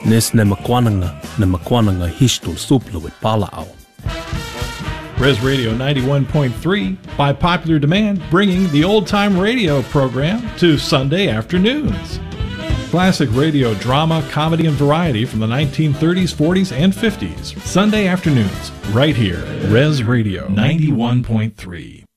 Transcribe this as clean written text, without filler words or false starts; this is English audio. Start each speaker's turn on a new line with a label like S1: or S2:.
S1: Nes na makwananga hishtul suplu with palao.
S2: Res Radio 91.3, by popular demand, bringing the old-time radio program to Sunday afternoons. Classic radio drama, comedy, and variety from the 1930s, 40s, and 50s. Sunday afternoons, right here. Res Radio 91.3.